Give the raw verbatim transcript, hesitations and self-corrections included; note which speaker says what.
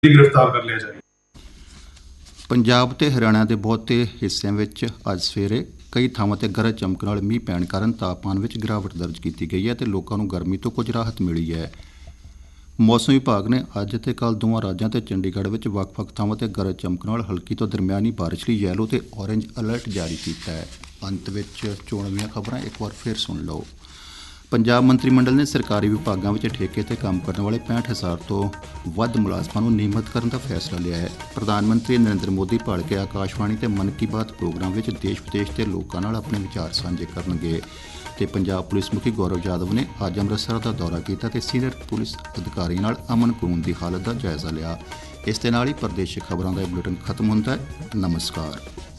Speaker 1: गिरफ्तार कर लिया जाए।
Speaker 2: ਪੰਜਾਬ ਤੇ ਹਰਿਆਣਾ ਦੇ ਬਹੁਤੇ ਹਿੱਸਿਆਂ ਵਿੱਚ ਅੱਜ ਸਵੇਰੇ ਕਈ ਥਾਵਾਂ ਤੇ ਗਰਜ ਚਮਕ ਨਾਲ ਮੀਂਹ ਪੈਣ ਕਾਰਨ ਤਾਪਮਾਨ ਵਿੱਚ ਗਿਰਾਵਟ ਦਰਜ ਕੀਤੀ ਗਈ ਹੈ ਤੇ ਲੋਕਾਂ ਨੂੰ ਗਰਮੀ ਤੋਂ ਕੁਝ ਰਾਹਤ ਮਿਲੀ ਹੈ। ਮੌਸਮ ਵਿਭਾਗ ਨੇ ਅੱਜ ਤੇ ਕੱਲ੍ਹ ਦੋਵਾਂ ਰਾਜਾਂ ਤੇ ਚੰਡੀਗੜ੍ਹ ਵਿੱਚ ਵੱਖ-ਵੱਖ ਥਾਵਾਂ ਤੇ ਗਰਜ ਚਮਕ ਨਾਲ ਹਲਕੀ ਤੋਂ ਦਰਮਿਆਨੀ ਬਾਰਿਸ਼ ਲਈ ਯੈਲੋ ਤੇ ਔਰੇਂਜ ਅਲਰਟ ਜਾਰੀ ਕੀਤਾ ਹੈ। ਅੰਤ ਵਿੱਚ ਚੋਣ ਦੀਆਂ ਖਬਰਾਂ ਇੱਕ ਵਾਰ ਫਿਰ ਸੁਣ ਲਓ। ਪੰਜਾਬ ਮੰਤਰੀ ਮੰਡਲ ਨੇ ਸਰਕਾਰੀ ਵਿਭਾਗਾਂ ਵਿੱਚ ਠੇਕੇ 'ਤੇ ਕੰਮ ਕਰਨ ਵਾਲੇ ਪੈਂਹਠ ਹਜ਼ਾਰ ਤੋਂ ਵੱਧ ਮੁਲਾਜ਼ਮਾਂ ਨੂੰ ਨਿਯਮਤ ਕਰਨ ਦਾ ਫੈਸਲਾ ਲਿਆ ਹੈ। ਪ੍ਰਧਾਨ ਮੰਤਰੀ ਨਰਿੰਦਰ ਮੋਦੀ ਭਲਕੇ ਆਕਾਸ਼ਵਾਣੀ ਤੇ ਮਨ ਕੀ ਬਾਤ ਪ੍ਰੋਗਰਾਮ ਵਿੱਚ ਦੇਸ਼ ਵਿਦੇਸ਼ ਦੇ ਲੋਕਾਂ ਨਾਲ ਆਪਣੇ ਵਿਚਾਰ ਸਾਂਝੇ ਕਰਨਗੇ। ਤੇ ਪੰਜਾਬ ਪੁਲਿਸ ਮੁਖੀ ਗੌਰਵ ਯਾਦਵ ਨੇ ਅੱਜ ਅੰਮ੍ਰਿਤਸਰ ਦਾ ਦੌਰਾ ਕੀਤਾ ਤੇ ਸੀਨੀਅਰ ਪੁਲਿਸ ਅਧਿਕਾਰੀਆਂ ਨਾਲ ਅਮਨ ਕਾਨੂੰਨ ਦੀ ਹਾਲਤ ਦਾ ਜਾਇਜ਼ਾ ਲਿਆ। ਇਸ ਦੇ ਨਾਲ ਹੀ ਪ੍ਰਦੇਸ਼ਿਕ ਖਬਰਾਂ ਦਾ ਇਹ ਬੁਲੇਟਿਨ ਖਤਮ ਹੁੰਦਾ ਹੈ। ਨਮਸਕਾਰ।